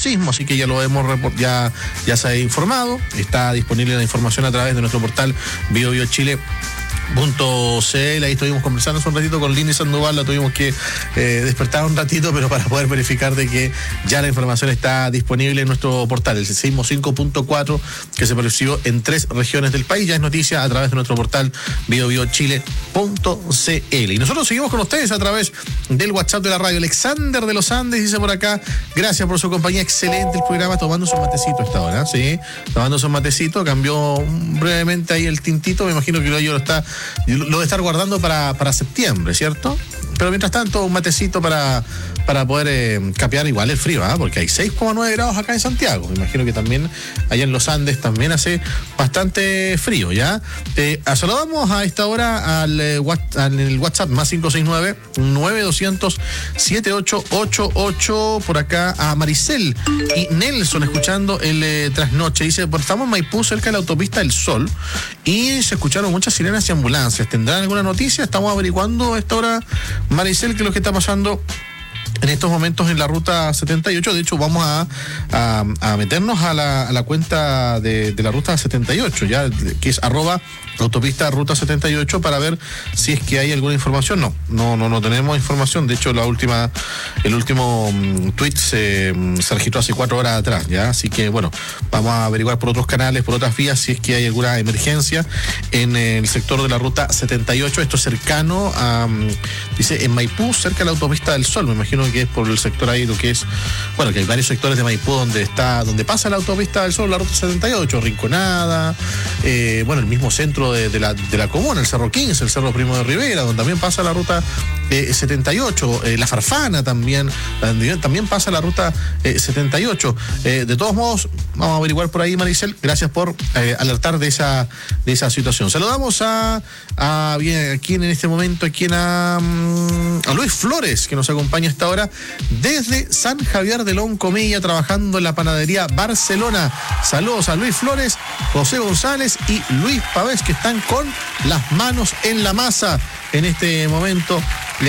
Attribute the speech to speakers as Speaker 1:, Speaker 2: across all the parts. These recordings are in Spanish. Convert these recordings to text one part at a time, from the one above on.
Speaker 1: sismo, así que ya lo hemos ya se ha informado. Está disponible la información a través de nuestro portal biobiochile.cl. Ahí estuvimos conversando hace un ratito con Lini Sandoval, la tuvimos que despertar un ratito, pero para poder verificar de que ya la información está disponible en nuestro portal, el sismo 5.4 que se percibió en 3 regiones del país, ya es noticia a través de nuestro portal biobiochile.cl. Y nosotros seguimos con ustedes a través del WhatsApp de la radio. Alexander de los Andes dice por acá: gracias por su compañía, excelente el programa, tomando su matecito a esta hora, ¿sí? Tomando su matecito, cambió brevemente ahí el tintito, me imagino que lo debe estar guardando para septiembre, ¿cierto? Pero mientras tanto, un matecito para poder capear igual el frío, porque hay 6,9 grados acá en Santiago. Me imagino que también allá en los Andes también hace bastante frío, ¿ya? Saludamos a esta hora al WhatsApp más 569-9200-7888. Por acá a Maricel y Nelson escuchando el trasnoche. Dice: estamos en Maipú, cerca de la autopista del Sol, y se escucharon muchas sirenas y ambulancias. ¿Tendrán alguna noticia? Estamos averiguando a esta hora, Maricel, qué es lo que está pasando en estos momentos en la ruta 78. De hecho, vamos a meternos a la cuenta de la ruta 78, ya, que es @autopista ruta 78, para ver si es que hay alguna información. No tenemos información. De hecho, el último tweet se registró hace 4 horas atrás, ya. Así que bueno, vamos a averiguar por otros canales, por otras vías, si es que hay alguna emergencia en el sector de la ruta 78. Esto es cercano a, dice, en Maipú, cerca de la autopista del Sol. Me imagino que es por el sector ahí, lo que es, bueno, que hay varios sectores de Maipú donde pasa la autopista del Sol, la ruta 78, Rinconada, bueno, el mismo centro de la comuna, el Cerro 15, el Cerro Primo de Rivera, donde también pasa la ruta 78, la Farfana también pasa la ruta 78. De todos modos, vamos a averiguar por ahí, Maricel. Gracias por alertar de esa situación. Saludamos aquí en este momento a Luis Flores, que nos acompaña hasta ahora desde San Javier de Loncomilla, trabajando en la panadería Barcelona. Saludos a Luis Flores, José González y Luis Pavés, que están con las manos en la masa en este momento,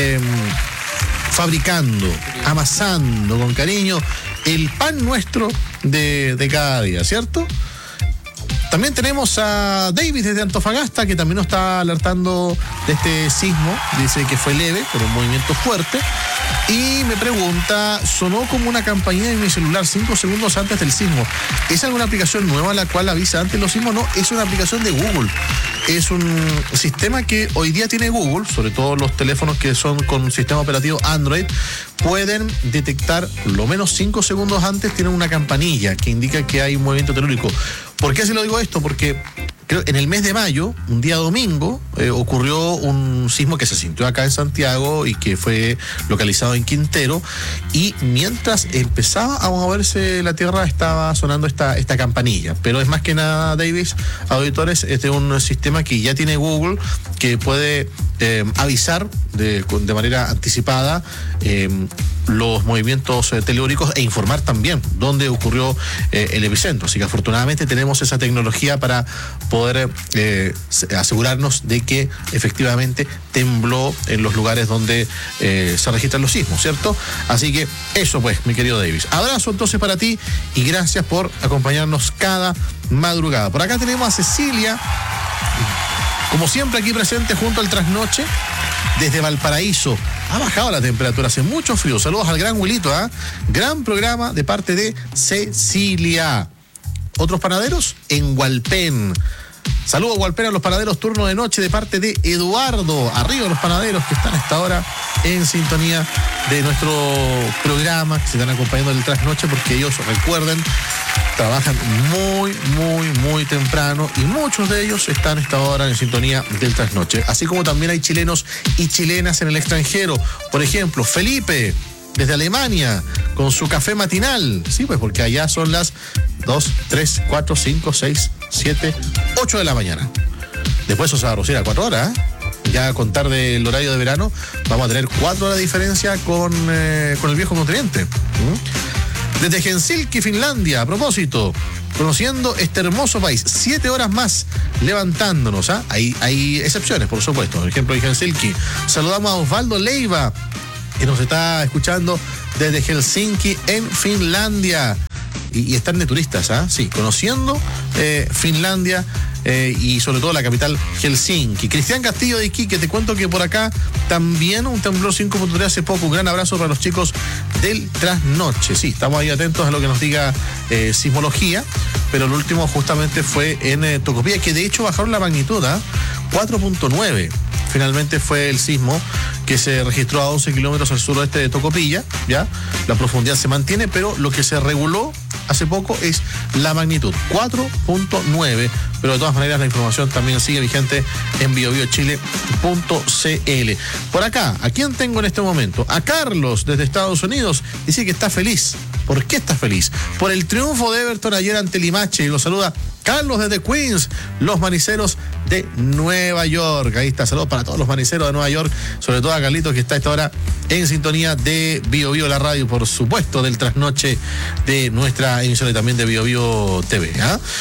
Speaker 1: fabricando, amasando con cariño el pan nuestro de cada día, ¿cierto? También tenemos a David desde Antofagasta, que también nos está alertando de este sismo. Dice que fue leve, pero un movimiento fuerte. Y me pregunta: sonó como una campanilla en mi celular 5 segundos antes del sismo. ¿Es alguna aplicación nueva la cual avisa antes los sismos? No, es una aplicación de Google. Es un sistema que hoy día tiene Google, sobre todo los teléfonos que son con sistema operativo Android, pueden detectar lo menos 5 segundos antes, tienen una campanilla que indica que hay un movimiento telúrico. ¿Por qué se lo digo esto? Porque creo en el mes de mayo, un día domingo, ocurrió un sismo que se sintió acá en Santiago y que fue localizado en Quintero, y mientras empezaba a moverse la tierra estaba sonando esta campanilla. Pero es más que nada, Davis, auditores, este es un sistema que ya tiene Google, que puede avisar de manera anticipada los movimientos telúricos e informar también dónde ocurrió el epicentro. Así que afortunadamente tenemos esa tecnología para poder asegurarnos de que efectivamente tembló en los lugares donde se registran los sismos, ¿cierto? Así que eso pues, mi querido Davis. Abrazo entonces para ti y gracias por acompañarnos cada madrugada. Por acá tenemos a Cecilia, como siempre aquí presente junto al trasnoche desde Valparaíso. Ha bajado la temperatura, hace mucho frío. Saludos al gran Wilito, gran programa de parte de Cecilia. Otros panaderos en Hualpén. Saludos, Hualpén, a los panaderos turno de noche de parte de Eduardo. Arriba los panaderos que están a esta hora en sintonía de nuestro programa, que se están acompañando del trasnoche, porque ellos, recuerden, trabajan muy temprano y muchos de ellos están a esta hora en sintonía del trasnoche. Así como también hay chilenos y chilenas en el extranjero. Por ejemplo, Felipe, desde Alemania, con su café matinal. Sí, pues porque allá son las 2, 3, 4, 5, 6, 7, 8 de la mañana. Después eso se va a reducir a 4 horas, Ya a contar del horario de verano, vamos a tener 4 horas de diferencia con el viejo continente. Desde Helsinki, Finlandia, a propósito, conociendo este hermoso país, 7 horas más levantándonos. Hay excepciones, por supuesto. Por ejemplo, en Helsinki saludamos a Osvaldo Leiva, que nos está escuchando desde Helsinki, en Finlandia. y están de turistas, sí, conociendo Finlandia y sobre todo la capital Helsinki. Cristian Castillo de Iquique, te cuento que por acá también un temblor 5.3 hace poco. Un gran abrazo para los chicos del Trasnoche. Sí, estamos ahí atentos a lo que nos diga sismología, pero el último justamente fue en Tocopilla, que de hecho bajaron la magnitud, 4.9. Finalmente fue el sismo que se registró a 11 kilómetros al suroeste de Tocopilla, ¿ya? La profundidad se mantiene, pero lo que se reguló hace poco es la magnitud, 4.9, pero de todas maneras la información también sigue vigente en biobiochile.cl. Por acá, ¿a quién tengo en este momento? A Carlos, desde Estados Unidos, dice que está feliz. ¿Por qué está feliz? Por el triunfo de Everton ayer ante Limache, y lo saluda Carlos desde Queens, los maniceros de Nueva York. Ahí está, saludos para todos los maniceros de Nueva York, sobre todo a Carlitos, que está a esta hora en sintonía de Bio Bio, la radio, por supuesto, del Trasnoche de nuestra emisión y también de Bio Bio TV.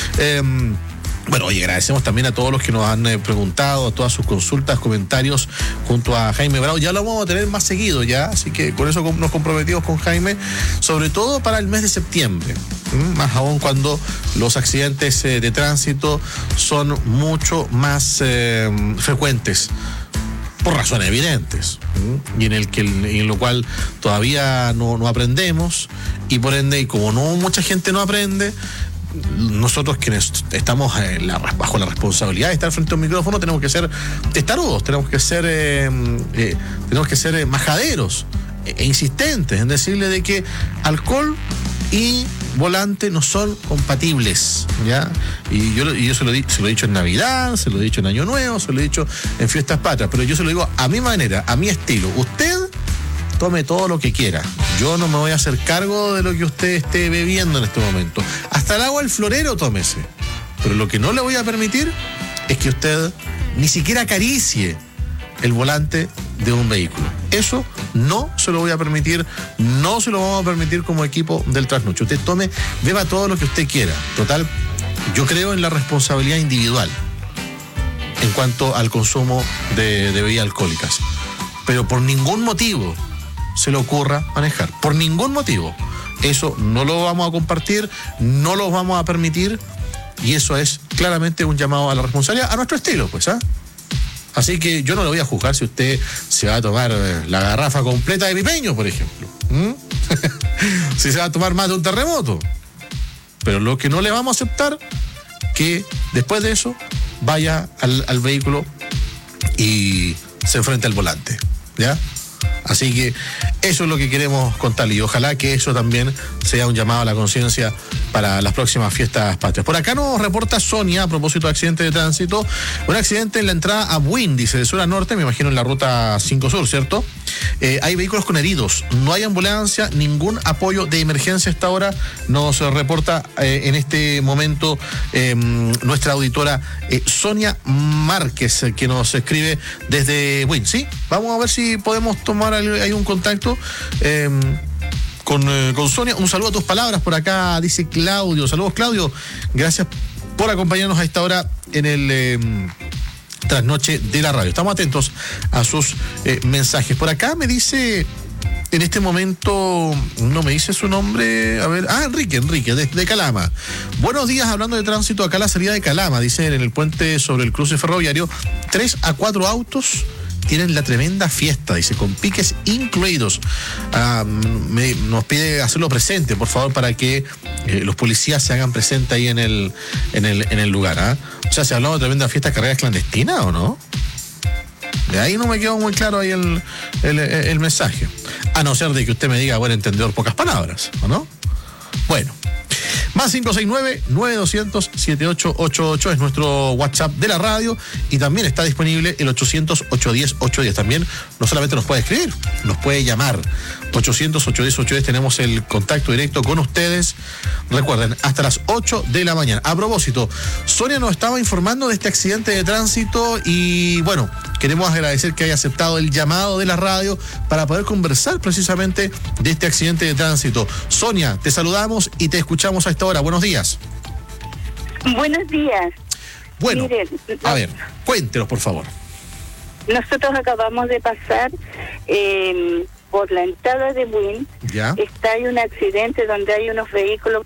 Speaker 1: Bueno, oye, agradecemos también a todos los que nos han preguntado, a todas sus consultas, comentarios, junto a Jaime Bravo. Ya lo vamos a tener más seguido ya, así que con eso nos comprometimos con Jaime, sobre todo para el mes de septiembre, más aún cuando los accidentes de tránsito son mucho más frecuentes, por razones evidentes, y en lo cual todavía no aprendemos, y por ende, y como no mucha gente no aprende, nosotros quienes estamos bajo la responsabilidad de estar frente a un micrófono tenemos que ser testarudos, tenemos que ser majaderos e insistentes en decirle de que alcohol y volante no son compatibles, ¿ya? Y yo se lo he dicho en Navidad, se lo he dicho en Año Nuevo, se lo he dicho en Fiestas Patrias, pero yo se lo digo a mi manera, a mi estilo. Usted tome todo lo que quiera. Yo no me voy a hacer cargo de lo que usted esté bebiendo en este momento. Hasta el agua del florero tómese. Pero lo que no le voy a permitir es que usted ni siquiera acaricie el volante de un vehículo. Eso no se lo voy a permitir, no se lo vamos a permitir como equipo del Trasnoche. Usted tome, beba todo lo que usted quiera. Total, yo creo en la responsabilidad individual en cuanto al consumo de bebidas alcohólicas. Pero por ningún motivo se le ocurra manejar, por ningún motivo. Eso no lo vamos a compartir, no lo vamos a permitir, y eso es claramente un llamado a la responsabilidad, a nuestro estilo, pues, Así que yo no le voy a juzgar si usted se va a tomar la garrafa completa de pipeño, por ejemplo. Si se va a tomar más de un terremoto. Pero lo que no le vamos a aceptar, que después de eso vaya al vehículo y se enfrente al volante, ¿ya? Así que eso es lo que queremos contarle, y ojalá que eso también sea un llamado a la conciencia para las próximas fiestas patrias. Por acá nos reporta Sonia, a propósito de accidente de tránsito, un accidente en la entrada a Buin, dice, de sur a norte, me imagino en la ruta 5 Sur, ¿cierto? Hay vehículos con heridos, no hay ambulancia, ningún apoyo de emergencia hasta ahora, nos reporta en este momento nuestra auditora Sonia Márquez, que nos escribe desde Buin, ¿sí? Vamos a ver si podemos tomar ahí un contacto con Sonia. Un saludo a tus palabras por acá, dice Claudio. Saludos, Claudio, gracias por acompañarnos a esta hora en el Trasnoche de la radio. Estamos atentos a sus mensajes. Por acá me dice, en este momento, no me dice su nombre, a ver, Enrique, de Calama. Buenos días, hablando de tránsito, acá la salida de Calama, dice, en el puente sobre el cruce ferroviario, 3 a 4 autos tienen la tremenda fiesta, dice, con piques incluidos. Nos pide hacerlo presente, por favor, para que los policías se hagan presente ahí en el lugar. O sea, ¿se habló de tremenda fiesta, carreras clandestinas o no? De ahí no me quedó muy claro ahí el mensaje. A no ser de que usted me diga, buen entendedor, pocas palabras, ¿o no? Bueno. Más 569-9200-7888 es nuestro WhatsApp de la radio, y también está disponible el 800-810-810. También no solamente nos puede escribir, nos puede llamar. 800-810-810, tenemos el contacto directo con ustedes. Recuerden, hasta las 8 de la mañana. A propósito, Sonia nos estaba informando de este accidente de tránsito y bueno, queremos agradecer que haya aceptado el llamado de la radio para poder conversar precisamente de este accidente de tránsito. Sonia, te saludamos y te escuchamos a esta hora. Buenos días.
Speaker 2: Buenos días.
Speaker 1: Bueno, miren, a ver, cuéntenos, por favor.
Speaker 2: Nosotros acabamos de pasar por la entrada de Buin.
Speaker 1: ¿Ya?
Speaker 2: Hay un accidente donde hay unos vehículos